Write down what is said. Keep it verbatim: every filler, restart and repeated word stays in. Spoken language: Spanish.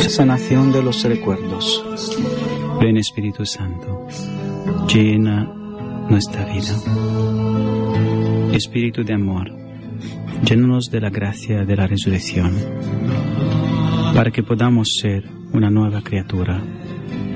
sanación de los recuerdos. Ven Espíritu Santo, llena nuestra vida. Espíritu de amor, llénanos de la gracia de la resurrección, para que podamos ser una nueva criatura